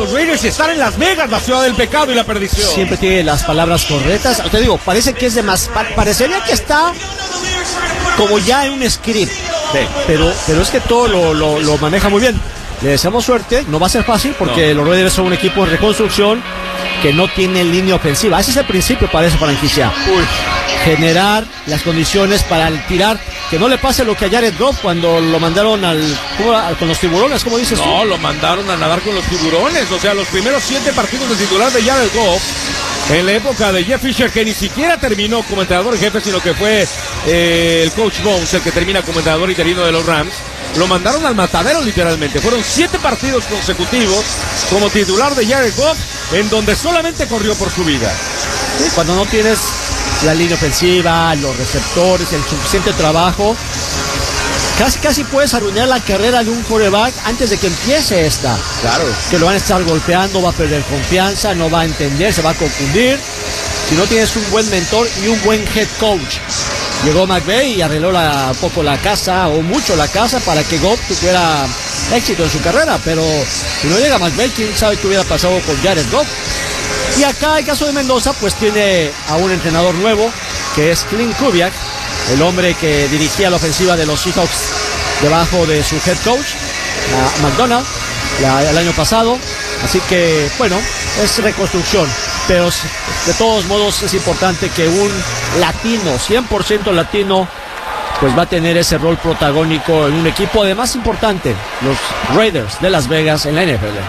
los Raiders y están en Las Vegas, la ciudad del pecado y la perdición. Siempre tiene las palabras correctas. Te digo, parece que es de más. Parecería que está como ya en un script. Sí. Pero es que todo lo maneja muy bien. Le deseamos suerte. No va a ser fácil porque los Raiders son un equipo en reconstrucción que no tiene línea ofensiva. Ese es el principio para esa franquicia. Generar las condiciones para tirar, que no le pase lo que a Jared Goff cuando lo mandaron con los tiburones, ¿cómo dices tú? No, lo mandaron a nadar con los tiburones. O sea, los primeros 7 partidos de titular de Jared Goff en la época de Jeff Fisher, que ni siquiera terminó como entrenador en jefe, sino que fue el coach Bones el que termina como entrenador interino de los Rams. Lo mandaron al matadero literalmente. Fueron 7 partidos consecutivos como titular de Jared Goff, en donde solamente corrió por su vida. Sí, cuando no tienes la línea ofensiva, los receptores, el suficiente trabajo, casi puedes arruinar la carrera de un quarterback antes de que empiece esta. Claro. Que lo van a estar golpeando, va a perder confianza, no va a entender, se va a confundir. Si no tienes un buen mentor y un buen head coach. Llegó McVay y arregló un poco la casa, o mucho la casa, para que Goff tuviera éxito en su carrera. Pero si no llega McVay, quién sabe qué hubiera pasado con Jared Goff. Y acá el caso de Mendoza, pues tiene a un entrenador nuevo, que es Clint Kubiak, el hombre que dirigía la ofensiva de los Seahawks debajo de su head coach, McDonald, el año pasado. Así que, bueno, es reconstrucción. Pero de todos modos es importante que un latino, 100% latino, pues va a tener ese rol protagónico en un equipo además importante, los Raiders de Las Vegas en la NFL.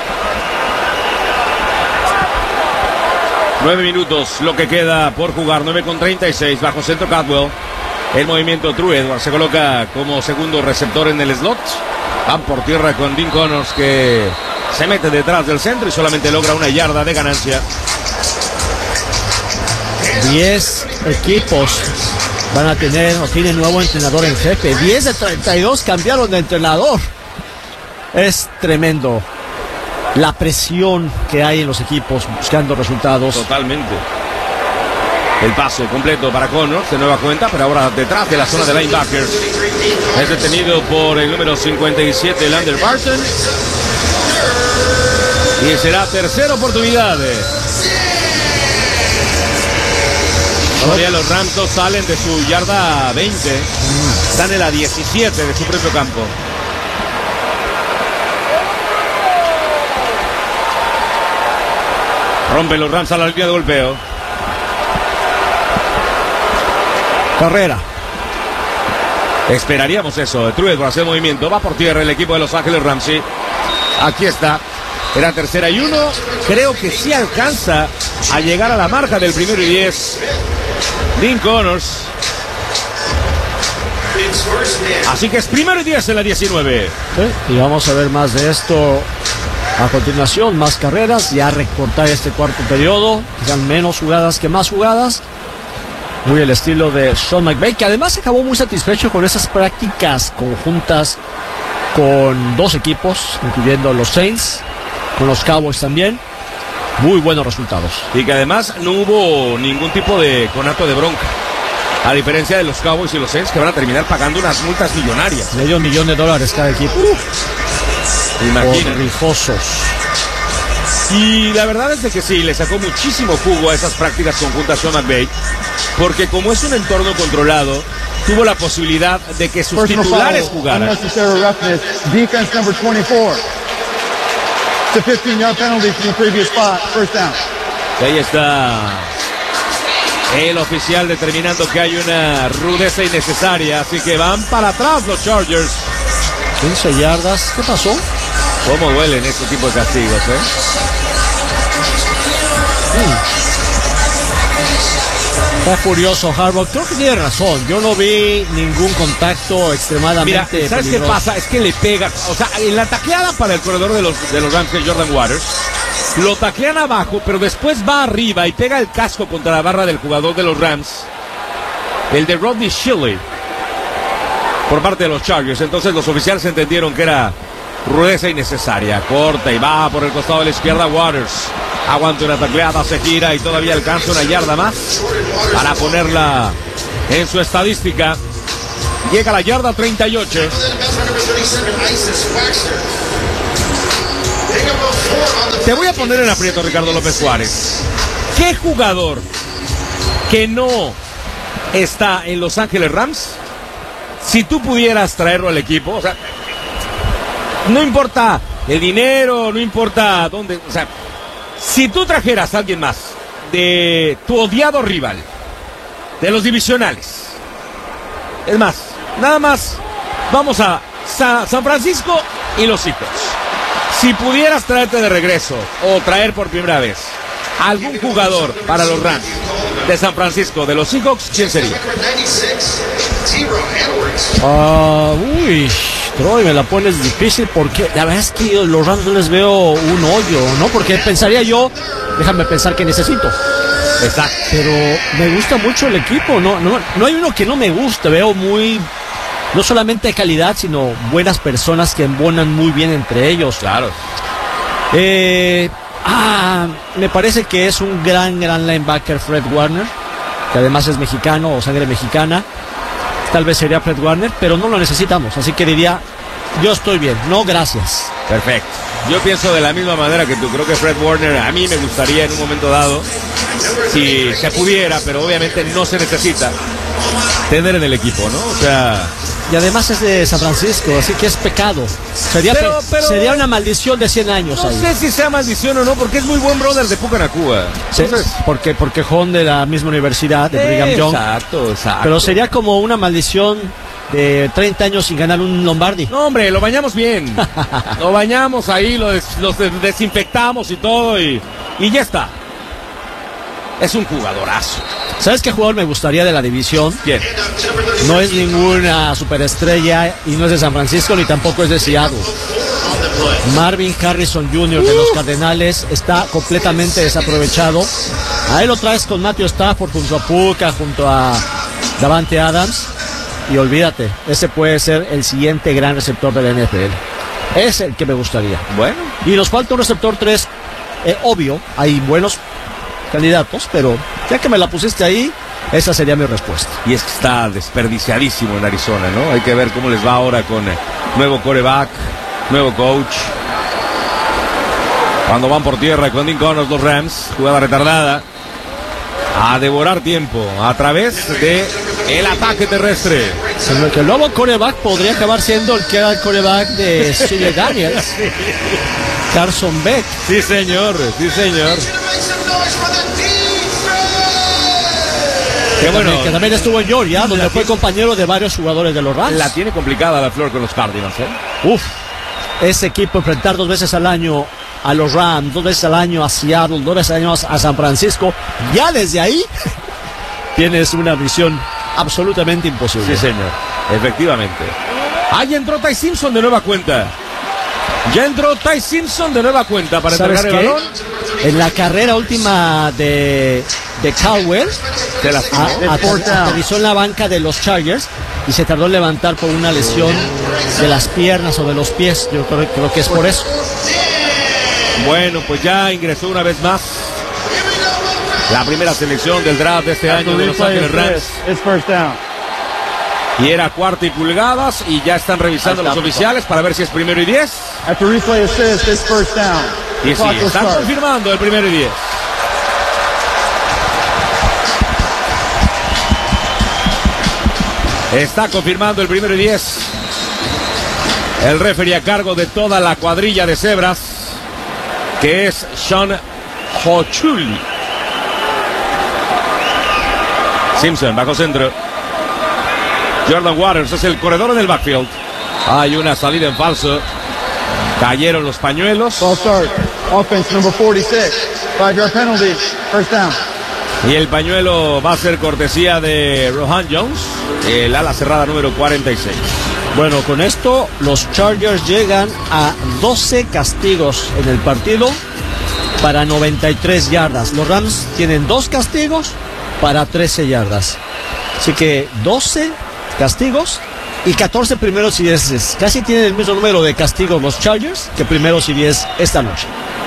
9 minutos lo que queda por jugar, 9:36 bajo centro Caldwell. El movimiento True Edwards se coloca como segundo receptor en el slot. Van por tierra con Dean Connors, que se mete detrás del centro y solamente logra 1 yarda de ganancia. 10 equipos van a tener o tienen nuevo entrenador en jefe. 10 de 32 cambiaron de entrenador. Es tremendo la presión que hay en los equipos buscando resultados. Totalmente. El pase completo para Connors, de nueva cuenta, pero ahora detrás de la zona de linebackers. Es detenido por el número 57, Lander Barton. Y será tercera oportunidad. Todavía los Rams no salen de su yarda 20. Están en la 17 de su propio campo. Rompen los Rams a la línea de golpeo. Carrera. Esperaríamos eso. True Edwards hace movimiento. Va por tierra el equipo de Los Ángeles Rams. Sí. Aquí está. Era 3-1. Creo que sí alcanza a llegar a la marca del 1-10. Dean Connors. Así que es 1-10 en la 19. Sí, y vamos a ver más de esto a continuación. Más carreras. Ya recortar este cuarto periodo. Quizás menos jugadas que más jugadas. Muy el estilo de Sean McVay, que además acabó muy satisfecho con esas prácticas conjuntas con 2 equipos, incluyendo los Saints, con los Cowboys también. Muy buenos resultados. Y que además no hubo ningún tipo de conato de bronca. A diferencia de los Cowboys y los Saints, que van a terminar pagando unas multas millonarias. $500,000 cada equipo. Imagínate. Rijosos. Y la verdad es de que sí, le sacó muchísimo jugo a esas prácticas conjuntas Sean McVay, porque como es un entorno controlado, tuvo la posibilidad de que sus titulares jugaran. Defense number 24. It's a 15-yard penalty from the previous spot. First down. Ahí está el oficial determinando que hay una rudeza innecesaria, así que van para atrás los Chargers. 15 yardas. ¿Qué pasó? ¿Cómo duelen este tipo de castigos, Está curioso Harbaugh, creo que tiene razón. Yo no vi ningún contacto extremadamente. Mira, ¿sabes peligroso? qué pasa? Es que le pega, o sea, en la tacleada para el corredor de los Rams, Jordan Waters, lo taclean abajo, pero después va arriba y pega el casco contra la barra del jugador de los Rams, el de Rodney Shelley, por parte de los Chargers. Entonces los oficiales entendieron que era rudeza innecesaria. Corta y va por el costado de la izquierda Waters. Aguanta una tacleada, se gira y todavía alcanza 1 yarda más para ponerla en su estadística. Llega a la yarda 38. Te voy a poner en aprieto, Ricardo López Juárez. ¿Qué jugador que no está en Los Ángeles Rams, si tú pudieras traerlo al equipo, o sea, no importa el dinero, no importa dónde, o sea, si tú trajeras a alguien más de tu odiado rival, de los divisionales, es más, nada más, vamos a San Francisco y los Seahawks. Si pudieras traerte de regreso o traer por primera vez algún jugador para los Rams de San Francisco, de los Seahawks, ¿quién sería? Troy, me la pones difícil porque la verdad es que los Rams no les veo un hoyo, ¿no? Porque pensaría yo, déjame pensar que necesito. Exacto. Pero me gusta mucho el equipo, no hay uno que no me guste, veo muy, no solamente calidad, sino buenas personas que embonan muy bien entre ellos. Claro. Me parece que es un gran linebacker Fred Warner, que además es mexicano o sangre mexicana. Tal vez sería Fred Warner, pero no lo necesitamos, así que diría, yo estoy bien, no gracias. Perfecto. Yo pienso de la misma manera que tú. Creo que Fred Warner a mí me gustaría en un momento dado, si se pudiera, pero obviamente no se necesita, tener en el equipo, ¿no? O sea... Y además es de San Francisco, así que es pecado. Sería una maldición de 100 años no ahí. No sé si sea maldición o no, porque es muy buen brother de Pucanacua. Sí, porque son de la misma universidad, de Brigham Young. Exacto. Pero sería como una maldición de 30 años sin ganar un Lombardi. No, hombre, lo bañamos bien. Lo bañamos ahí, lo desinfectamos y todo, y ya está. Es un jugadorazo. ¿Sabes qué jugador me gustaría de la división? ¿Quién? No es ninguna superestrella y no es de San Francisco ni tampoco es de Seattle. Marvin Harrison Jr. de los Cardenales está completamente desaprovechado. Ahí lo traes con Matthew Stafford junto a Puka, junto a Davante Adams, y olvídate, ese puede ser el siguiente gran receptor de la NFL. Es el que me gustaría. Bueno. Y nos falta un receptor 3, obvio, hay buenos candidatos, pero ya que me la pusiste ahí, esa sería mi respuesta. Y es que está desperdiciadísimo en Arizona, ¿no? Hay que ver cómo les va ahora con nuevo quarterback, nuevo coach. Cuando van por tierra con Dean Connors, los Rams, jugada retardada, a devorar tiempo a través de el ataque terrestre. Sino que el nuevo quarterback podría acabar siendo el que era el quarterback de CJ Daniels, Carson Beck. Sí, señor, sí, señor. Que también estuvo en Georgia, donde fue compañero de varios jugadores de los Rams. La tiene complicada la flor con los Cardinals, Ese equipo enfrentar 2 veces al año a los Rams, 2 veces al año a Seattle, 2 veces al año a San Francisco, ya desde ahí tienes una misión absolutamente imposible. Sí, señor, efectivamente. Ahí entró Ty Simpson de nueva cuenta. Ya entró Ty Simpson de nueva cuenta para entregar el balón. En la carrera última de Caldwell, aterrizó en la banca de los Chargers y se tardó en levantar por una lesión de las piernas o de los pies. Yo creo que es por eso. Bueno, pues ya ingresó una vez más la primera selección del draft de este año de Los Ángeles Rams. Y era 4 y pulgadas, y ya están revisando los oficiales para ver si es 1º y 10. Y sí, están confirmando el 1º y 10. Está confirmando el 1º y 10. El referee a cargo de toda la cuadrilla de cebras, que es Sean Hochuli. Simpson bajo centro. Jordan Waters es el corredor en el backfield. Hay una salida en falso. Cayeron los pañuelos. Ball start. Offense number 46. 5-yard penalty. First down. Y el pañuelo va a ser cortesía de Rohan Jones, el ala cerrada número 46. Bueno, con esto los Chargers llegan a 12 castigos en el partido para 93 yardas. Los Rams tienen 2 castigos para 13 yardas. Así que 12 castigos y 14 primeros y 10. Casi tienen el mismo número de castigos los Chargers que primeros y 10 esta noche.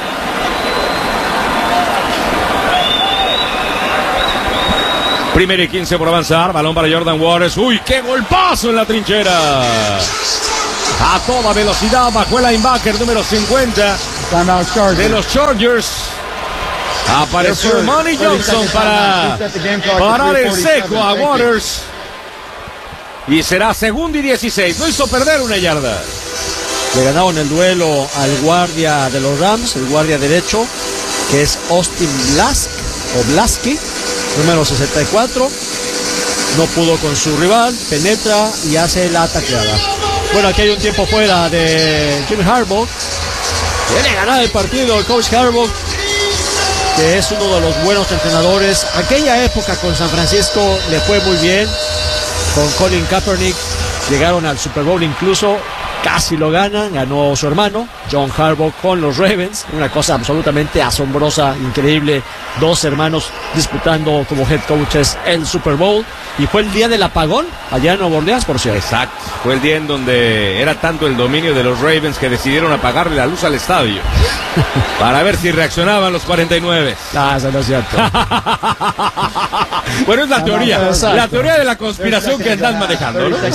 Primero y 15 por avanzar. Balón para Jordan Waters. ¡Uy, qué golpazo en la trinchera! A toda velocidad bajó el linebacker número 50. Timeout de Chargers. los Chargers. Apareció Money Johnson para parar el seco a Waters. Y será 2nd y 16. No hizo perder una yarda. Le ganaron el duelo al guardia de los Rams, el guardia derecho, que es Austin Blaski, número 64. No pudo con su rival, penetra y hace la tacleada. Bueno, aquí hay un tiempo fuera de Jim Harbaugh. Viene a ganar el partido el coach Harbaugh, que es uno de los buenos entrenadores. Aquella época con San Francisco le fue muy bien. Con Colin Kaepernick llegaron al Super Bowl incluso. Casi lo ganan, ganó su hermano John Harbaugh con los Ravens, una cosa absolutamente asombrosa, increíble, 2 hermanos disputando como head coaches el Super Bowl, y fue el día del apagón allá en Nueva Orleans, por cierto. Exacto, fue el día en donde era tanto el dominio de los Ravens que decidieron apagarle la luz al estadio para ver si reaccionaban los 49. Eso no es cierto. Bueno, es la teoría de la conspiración que están manejando, ¿no?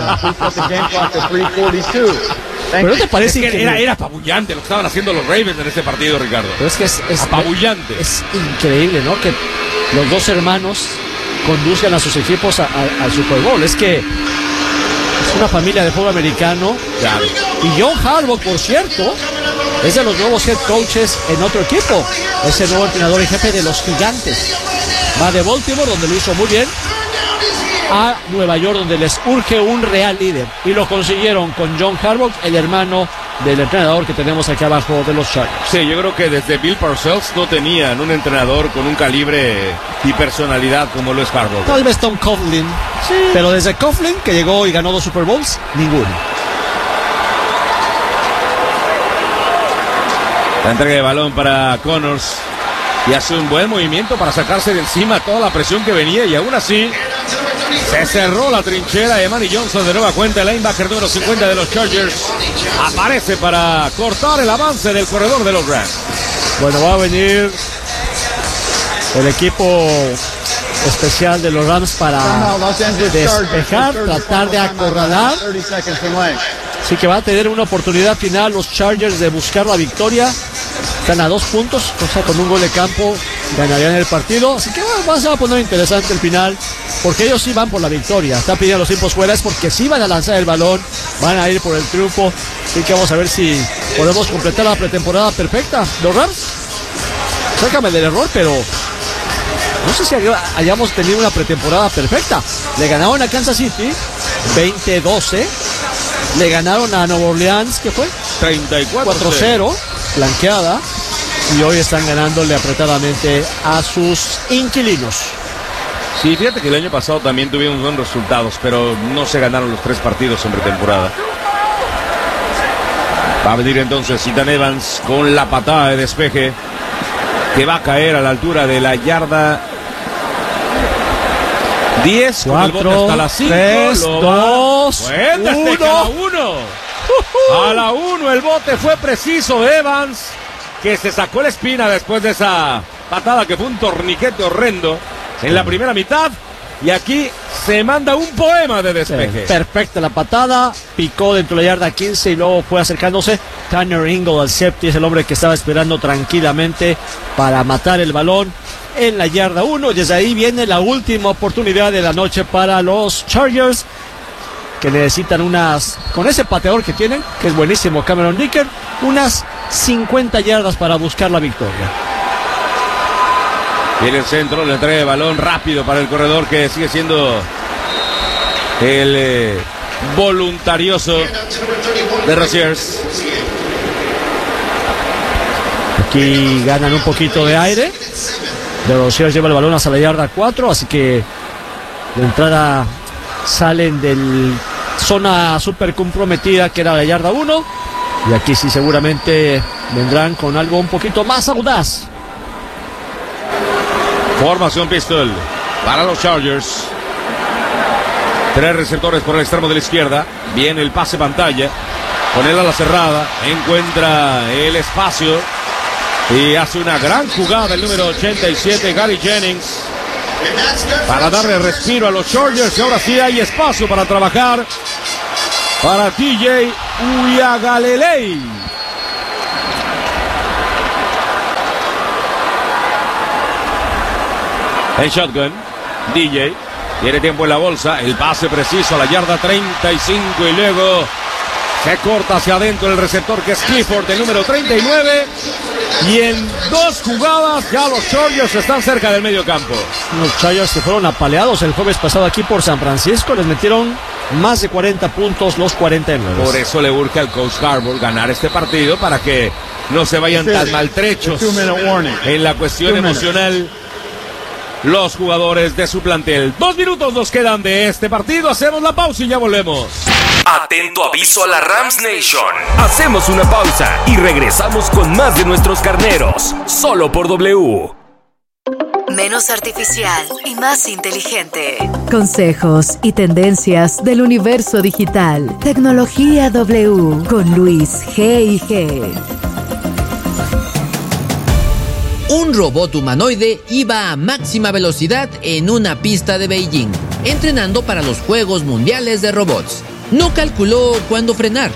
Pero ¿no te parece que era apabullante lo que estaban haciendo los Ravens en este partido, Ricardo? Pero es que es apabullante. Es increíble, ¿no? Que los 2 hermanos conduzcan a sus equipos al Super Bowl. Es que es una familia de fútbol americano. Claro. Y John Harbaugh, por cierto, es de los nuevos head coaches en otro equipo. Es el nuevo entrenador y jefe de los Gigantes. Va de Baltimore, donde lo hizo muy bien, a Nueva York, donde les urge un real líder, y lo consiguieron con John Harbaugh, el hermano del entrenador que tenemos aquí abajo de los Chargers. Sí, yo creo que desde Bill Parcells no tenían un entrenador con un calibre y personalidad como lo es Harbaugh. Tal vez Tom Coughlin, sí, pero desde Coughlin, que llegó y ganó 2 Super Bowls, ninguno. La entrega de balón para Connors, y hace un buen movimiento para sacarse de encima toda la presión que venía, y aún así se cerró la trinchera de Manny Johnson. De nueva cuenta el linebacker número 50 de los Chargers aparece para cortar el avance del corredor de los Rams. Bueno, va a venir el equipo especial de los Rams para despejar, tratar de acorralar. Así que va a tener una oportunidad final los Chargers de buscar la victoria. Están a 2 puntos, o sea, con un gol de campo ganarían el partido. Así que se va a poner interesante el final, porque ellos sí van por la victoria. Están pidiendo los tiempos fuera, es porque sí van a lanzar el balón, van a ir por el triunfo. Así que vamos a ver si podemos completar la pretemporada perfecta. Los Rams, sácame del error, pero no sé si hayamos tenido una pretemporada perfecta. Le ganaron a Kansas City 20-12. Le ganaron a Nueva Orleans, ¿qué fue? 34-0. Blanqueada, y hoy están ganándole apretadamente a sus inquilinos. Sí, fíjate que el año pasado también tuvimos buenos resultados, pero no se ganaron los 3 partidos en pretemporada. Va a venir entonces Ethan Evans con la patada de despeje, que va a caer a la altura de la yarda 10, 4, con el bote hasta la 5, 3, 2, 1. A la 1 el bote fue preciso de Evans, que se sacó la espina después de esa patada que fue un torniquete horrendo en la primera mitad. Y aquí se manda un poema de despeje. Perfecta la patada, picó dentro de la yarda 15 y luego fue acercándose. Tanner Ingle, al safety, es el hombre que estaba esperando tranquilamente para matar el balón en la yarda 1. Y desde ahí viene la última oportunidad de la noche para los Chargers, que necesitan con ese pateador que tienen, que es buenísimo, Cameron Dicker, unas 50 yardas para buscar la victoria. Viene el centro, la entrega de balón rápido para el corredor, que sigue siendo el voluntarioso de Rosiers. Aquí ganan un poquito de aire. De Rosiers lleva el balón hasta la yarda 4, así que de entrada salen del zona súper comprometida que era la yarda 1, y aquí sí seguramente vendrán con algo un poquito más audaz. Formación pistol para los Chargers. 3 receptores por el extremo de la izquierda. Viene el pase pantalla, con él a la cerrada, encuentra el espacio y hace una gran jugada el número 87, Gary Jennings, para darle respiro a los Chargers. Y ahora sí hay espacio para trabajar para TJ Uiagalelei. En shotgun, DJ tiene tiempo en la bolsa, el pase preciso a la yarda 35 y luego se corta hacia adentro el receptor que es Clifford, el número 39. Y en 2 jugadas ya los Chargers están cerca del medio campo. Los Chargers se fueron apaleados el jueves pasado aquí por San Francisco. Les metieron más de 40 puntos, los 49. Por eso le urge al coach Harbaugh ganar este partido para que no se vayan tan maltrechos en la cuestión emocional los jugadores de su plantel. 2 minutos nos quedan de este partido. Hacemos la pausa y ya volvemos. Atento aviso a la Rams Nation. Hacemos una pausa y regresamos con más de nuestros carneros, solo por W. Menos artificial y más inteligente. Consejos y tendencias del universo digital. Tecnología W con Luis G&G. Un robot humanoide iba a máxima velocidad en una pista de Beijing, entrenando para los Juegos Mundiales de Robots. No calculó cuándo frenar.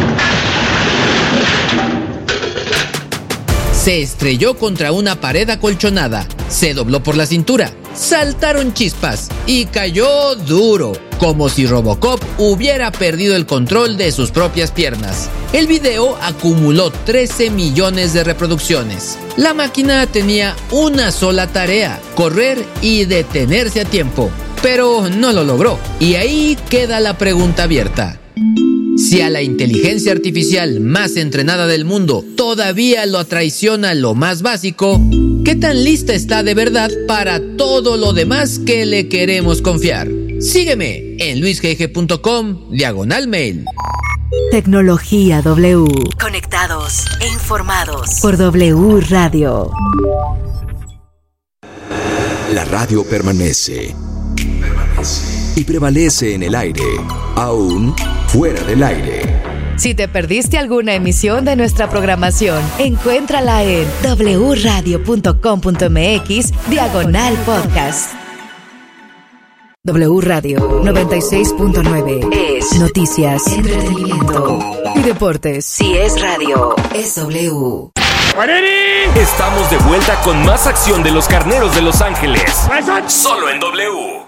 Se estrelló contra una pared acolchonada, se dobló por la cintura, saltaron chispas y cayó duro, como si Robocop hubiera perdido el control de sus propias piernas. El video acumuló 13 millones de reproducciones. La máquina tenía una sola tarea: correr y detenerse a tiempo. Pero no lo logró. Y ahí queda la pregunta abierta. Si a la inteligencia artificial más entrenada del mundo todavía lo traiciona lo más básico, ¿qué tan lista está de verdad para todo lo demás que le queremos confiar? Sígueme en luisgg.com/mail. Tecnología W. Conectados e informados por W Radio. La radio permanece. Y prevalece en el aire, aún fuera del aire. Si te perdiste alguna emisión de nuestra programación, encuéntrala en wradio.com.mx/podcast. W Radio 96.9 es noticias, entretenimiento y deportes. Si es radio, es W. Estamos de vuelta con más acción de los carneros de Los Ángeles. Solo en W.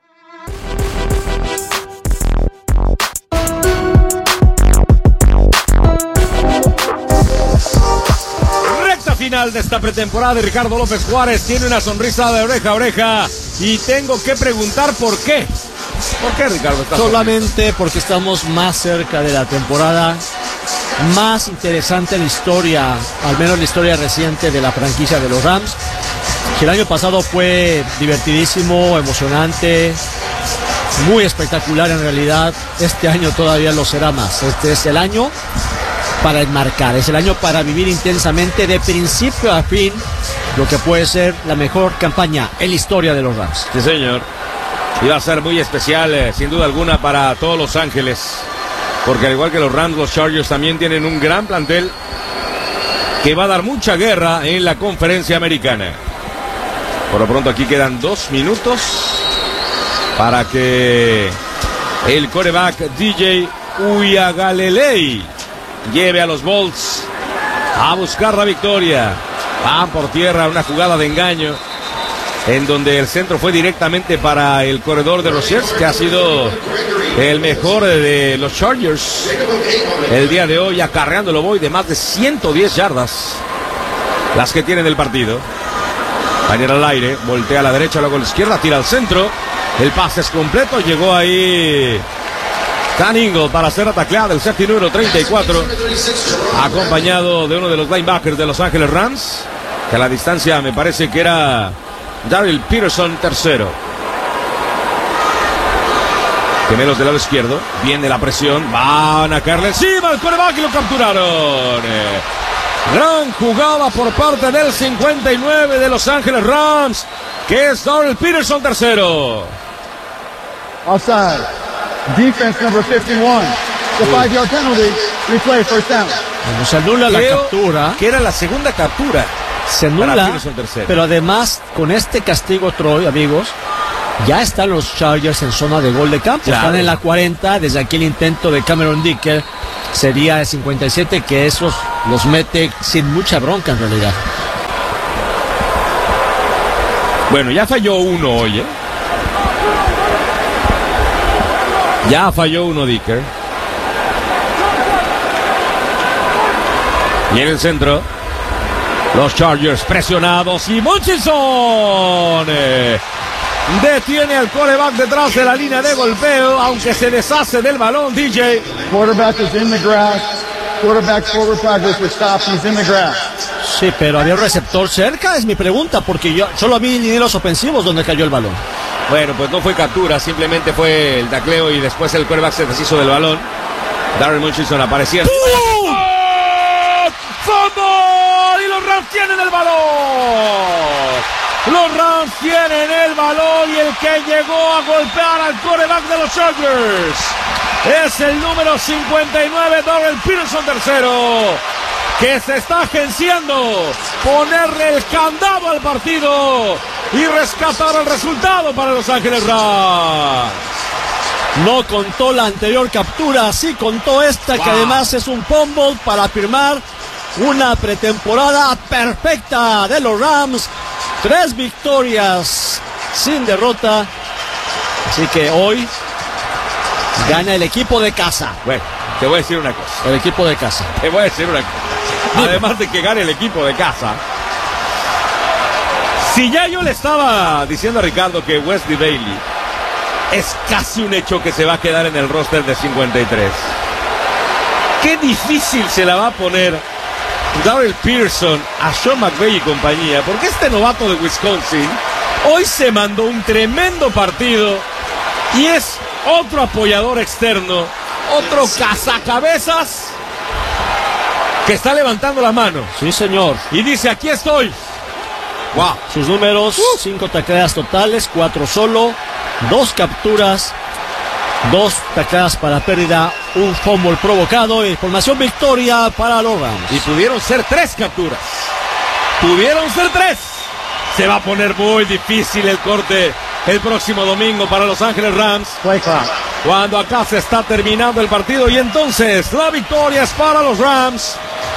Final de esta pretemporada, Ricardo López Juárez tiene una sonrisa de oreja a oreja y tengo que preguntar por qué. ¿Por qué, Ricardo? Solamente porque estamos más cerca de la temporada más interesante en la historia, al menos la historia reciente de la franquicia de los Rams, que el año pasado fue divertidísimo, emocionante, muy espectacular en realidad. Este año todavía lo será más. Este es el año para enmarcar, es el año para vivir intensamente de principio a fin lo que puede ser la mejor campaña en la historia de los Rams. Sí, señor. Y va a ser muy especial, sin duda alguna, para todos Los Ángeles, porque al igual que los Rams, los Chargers también tienen un gran plantel que va a dar mucha guerra en la conferencia americana. Por lo pronto aquí quedan 2 minutos para que el quarterback DJ Uiagalelei lleve a los Bolts a buscar la victoria. Van por tierra, una jugada de engaño en donde el centro fue directamente para el corredor de Rogers, que ha sido el mejor de los Chargers el día de hoy, acarreándolo hoy de más de 110 yardas, las que tienen el partido. Va a ir al aire, voltea a la derecha, luego a la izquierda, tira al centro, el pase es completo, llegó ahí Dan Ingle para ser tacleado, el safety número 34, acompañado de uno de los linebackers de Los Ángeles Rams, que a la distancia me parece que era Darrell Peterson, tercero. Gemelos del lado izquierdo, viene la presión, van a caerle encima al quarterback y lo capturaron. Gran jugada por parte del 59 de Los Ángeles Rams, que es Darrell Peterson, tercero. Offside. Defense number 51. The 5-yard penalty. Replay, first down. Cuando se anula la captura, que era la segunda captura. Se anula, pero además con este castigo, Troy, amigos, ya están los Chargers en zona de gol de campo. Claro. Están en la 40, desde aquí el intento de Cameron Dicker sería el 57, que esos los mete sin mucha bronca en realidad. Bueno, ya falló uno hoy, ¿eh? Ya falló uno Dicker. Y en el centro, los Chargers presionados y Murchison detiene al quarterback detrás de la línea de golpeo, aunque se deshace del balón, DJ. Quarterback is in the grass. Quarterback's forward progress was stopped. He's in the grass. Sí, pero había un receptor cerca, es mi pregunta, porque yo solo vi linieros ofensivos donde cayó el balón. Bueno, pues no fue captura, simplemente fue el tacleo y después el quarterback se deshizo del balón. Darren Murchison aparecía. ¡Fumble! Y los Rams tienen el balón. Los Rams tienen el balón y el que llegó a golpear al quarterback de los Chargers es el número 59, Darrell Peterson tercero, que se está agenciando ponerle el candado al partido y rescatar el resultado para Los Ángeles Rams. No contó la anterior captura, sí contó esta, que además es un fumble para firmar una pretemporada perfecta de los Rams. 3 victorias sin derrota. Así que hoy gana el equipo de casa. Bueno, te voy a decir una cosa. El equipo de casa. Te voy a decir una cosa. Además de que gane el equipo de casa. Si ya yo le estaba diciendo a Ricardo que Wesley Bailey es casi un hecho que se va a quedar en el roster de 53. Qué difícil se la va a poner Darrell Peterson a Sean McVay y compañía, porque este novato de Wisconsin hoy se mandó un tremendo partido y es otro apoyador externo, otro cazacabezas que está levantando la mano. Sí, señor. Y dice, aquí estoy. Wow. Sus números, 5 tacleadas totales, 4 solo, 2 capturas, 2 tacleadas para pérdida, un fumble provocado y formación victoria para los Rams. Y pudieron ser 3 capturas. Pudieron ser 3. Se va a poner muy difícil el corte el próximo domingo para Los Ángeles Rams. Play clock. Cuando acá se está terminando el partido y entonces la victoria es para los Rams.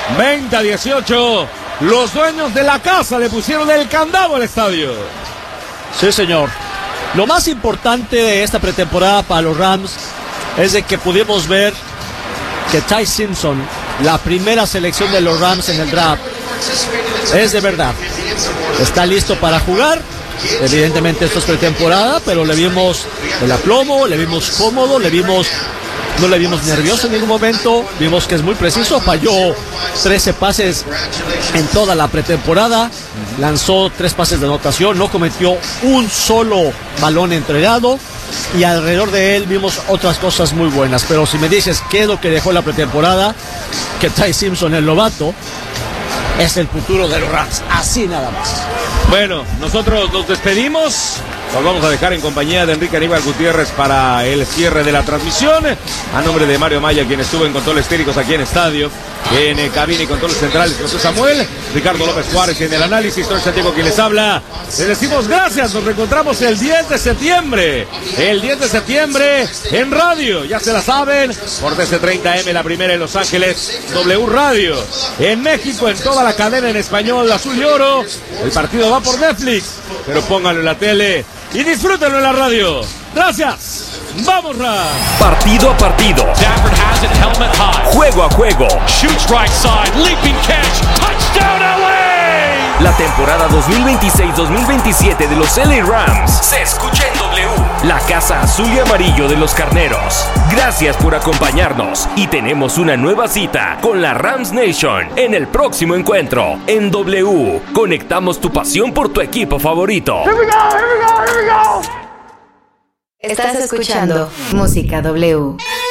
20-18. Los dueños de la casa le pusieron el candado al estadio. Sí, señor. Lo más importante de esta pretemporada para los Rams es de que pudimos ver que Ty Simpson, la primera selección de los Rams en el draft, es de verdad. Está listo para jugar. Evidentemente esto es pretemporada, pero le vimos el aplomo, le vimos cómodo, no le vimos nervioso en ningún momento. Vimos que es muy preciso, falló 13 pases en toda la pretemporada, lanzó 3 pases de anotación, no cometió un solo balón entregado y alrededor de él vimos otras cosas muy buenas. Pero si me dices qué es lo que dejó la pretemporada, que Ty Simpson, el novato, es el futuro de los Rams, así nada más. Bueno, nosotros nos despedimos. Nos vamos a dejar en compañía de Enrique Aníbal Gutiérrez para el cierre de la transmisión. A nombre de Mario Maya, quien estuvo en controles técnicos aquí en estadio, en cabina y controles centrales, José Samuel, Ricardo López Juárez en el análisis, Torres Santiago quien les habla. Les decimos gracias, nos reencontramos el 10 de septiembre. El 10 de septiembre en radio, ya se la saben, por DC30M, la primera en Los Ángeles, W Radio. En México, en toda la cadena en español, azul y oro. El partido va por Netflix, pero pónganlo en la tele y disfrútenlo en la radio. Gracias. ¡Vamos, Rams! Partido a partido. Stafford has it, helmet high. Juego a juego. Shoots right side, leaping catch. Touchdown LA! La temporada 2026-2027 de los LA Rams se escucha en W, la casa azul y amarillo de los carneros. Gracias por acompañarnos y tenemos una nueva cita con la Rams Nation en el próximo encuentro. En W, conectamos tu pasión por tu equipo favorito. Here we go, here we go, here we go. Estás escuchando Música W.